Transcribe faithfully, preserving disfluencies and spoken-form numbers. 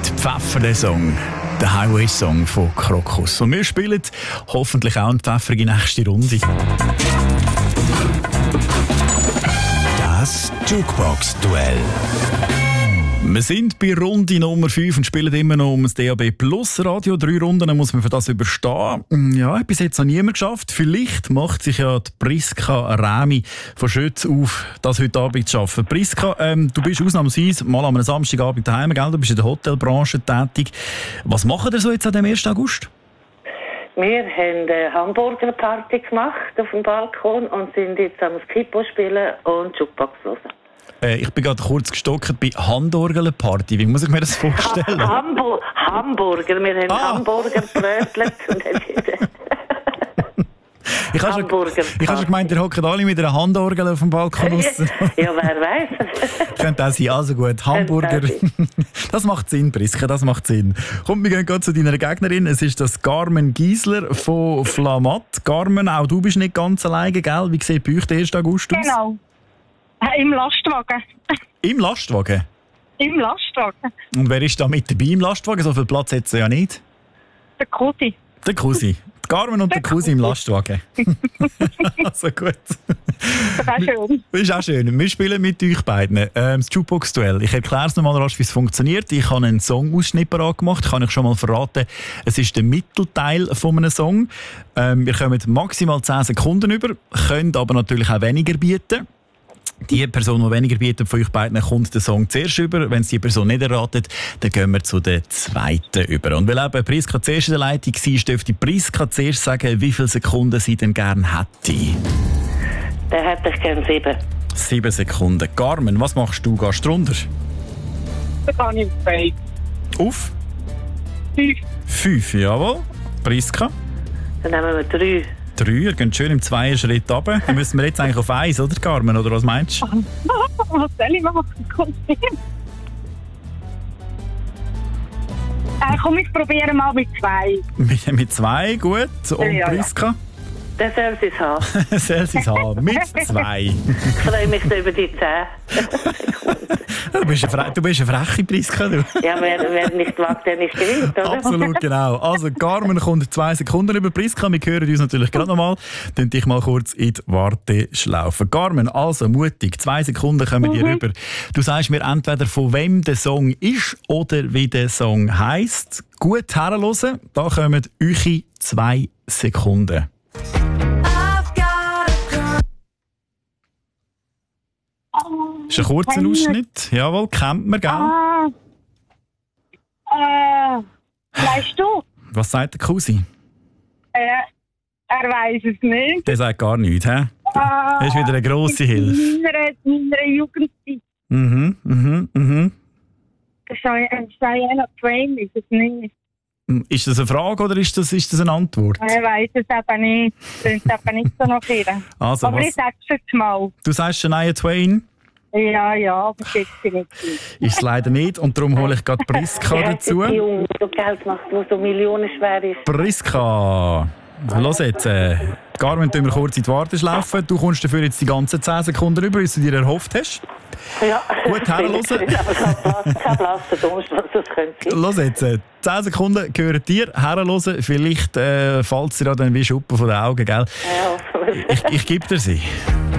mit Pfeffer, der Song. Der Highway-Song von Krokus. Und wir spielen hoffentlich auch eine pfeffrige nächste Runde. Das Jukebox-Duell. Wir sind bei Runde Nummer fünf und spielen immer noch um das D A B Plus Radio. Drei Runden muss man für das überstehen. Ja, bis jetzt noch niemand geschafft. Vielleicht macht sich ja die Priska Rämi von Schütz auf, das heute Abend zu schaffen. Priska, ähm, du bist ausnahmsweise mal am Samstagabend daheim, gell? Du bist in der Hotelbranche tätig. Was macht ihr so jetzt an dem ersten August? Wir haben eine Hamburger-Party gemacht auf dem Balkon und sind jetzt am Skippo spielen und Jukebox hören. Äh, ich bin gerade kurz gestockt bei Handorgelparty. Wie muss ich mir das vorstellen? Ha Hambu Hamburger. Wir haben ah. Hamburger brötelt und Ich habe schon, ich habe schon gemeint, ihr hockt alle mit einer Handorgel auf dem Balkon raus. Ja, wer weiß. Könnte auch sein. Also gut, Hamburger. Das macht Sinn, Priska, das macht Sinn. Komm, wir gehen gerade zu deiner Gegnerin. Es ist das Carmen Giesler von Flamatt. Carmen, auch du bist nicht ganz alleine, gell? Wie sieht bei euch der erste August aus? Genau. Im Lastwagen. Im Lastwagen? Im Lastwagen. Und wer ist da mit dabei im Lastwagen? So viel Platz hat es ja nicht. Der Kusi. Der Kusi. Die Carmen und der, der Kusi im Lastwagen. Also gut. Das ist auch schön. Das ist auch schön. Wir spielen mit euch beiden ähm, das Jukebox-Duell. Ich erkläre es nochmal rasch, wie es funktioniert. Ich habe einen Songausschnitt parat gemacht. Kann ich schon mal verraten. Es ist der Mittelteil von einem Song. Ähm, wir kommen maximal zehn Sekunden über, können aber natürlich auch weniger bieten. Die Person, die weniger bietet von euch beiden, kommt den Song zuerst über. Wenn es die Person nicht erratet, dann gehen wir zu der zweiten über. Und weil eben Priska zuerst in der Leitung war, dürfte Priska zuerst sagen, wie viele Sekunden sie denn gerne hätte. Dann hätte ich gerne sieben. Sieben Sekunden. Carmen, was machst du? Gehst du runter? Dann gehe ich auf zwei. Auf? Fünf. Fünf, jawohl. Priska? Dann nehmen wir drei. Drei, ihr geht schön im zweiten Schritt runter. Dann müssen wir jetzt eigentlich auf eins, oder Carmen? Oder was meinst du? Was soll ich machen? Äh, komm, ich probiere mal mit zwei. Mit, mit zwei, gut. Und ja, Priska? Ja. Der soll sie es haben. Soll sie es haben. Mit zwei. Ich freue mich so über die zehn Sekunden. Du bist eine, Fre- du bist eine freche Priska, du. Ja, wer, wer nicht wagt, der nicht gewinnt, oder? Absolut, genau. Also, Carmen kommt zwei Sekunden über Priska. Wir hören uns natürlich gerade nochmal. Dann dich mal kurz in die Warteschlaufe. Carmen, also mutig. Zwei Sekunden kommen mhm. dir rüber. Du sagst mir entweder, von wem der Song ist oder wie der Song heisst. Gut herhören. Da kommen eure zwei Sekunden. Das ist ein kurzer Ausschnitt. Jawohl, kennt man, gell? Ah. Äh, weißt du? Was sagt der Cousin? Äh, er weiss es nicht. Der sagt gar nichts, hä? Ah, Das ist wieder eine grosse Hilfe. In meiner, meiner Jugendzeit. Mhm, mhm, mhm. Diana Twain ist es nicht. Ist das eine Frage oder ist das, ist das eine Antwort? Er weiss es eben nicht. Das ist eben nicht so noch hier. Also, aber was? ich sage es jetzt mal. Du sagst Shania Twain? Ja, ja, aber das ist sie nicht. Ist es leider nicht und darum hole ich gerade Priska dazu. Die Junge, so Geld macht, wo so Millionen schwer ist. Priska, los jetzt. Äh, Carmen, tun wir kurz in die Warteschlaufe. Du kommst dafür jetzt die ganzen zehn Sekunden rüber, wie du dir erhofft hast. Ja. Gut, herhören. Kein blasser Dunst, was das könnte sein. Los jetzt. Äh, zehn Sekunden gehören dir. Herhören. Vielleicht äh, fällt es dir ja dann wie Schuppen von den Augen, gell? Ja, ich, ich gebe dir sie.